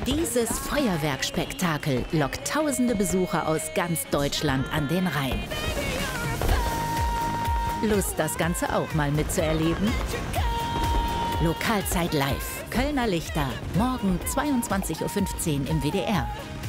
Dieses Feuerwerkspektakel lockt tausende Besucher aus ganz Deutschland an den Rhein. Lust, das Ganze auch mal mitzuerleben? Lokalzeit live. Kölner Lichter. Morgen 22:15 Uhr im WDR.